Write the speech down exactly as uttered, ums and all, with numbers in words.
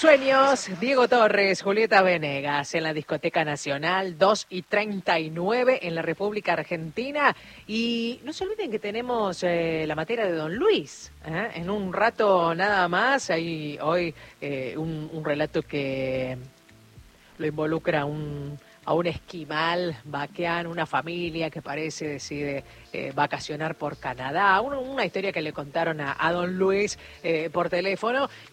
Sueños, Diego Torres, Julieta Venegas en la Discoteca Nacional, dos y treinta y nueve en la República Argentina. Y no se olviden que tenemos eh, la materia de Don Luis. ¿eh? En un rato nada más, hay hoy eh, un, un relato que lo involucra un, a un esquimal vaqueano, una familia que parece decide eh, vacacionar por Canadá. Una, una historia que le contaron a, a Don Luis eh, por teléfono.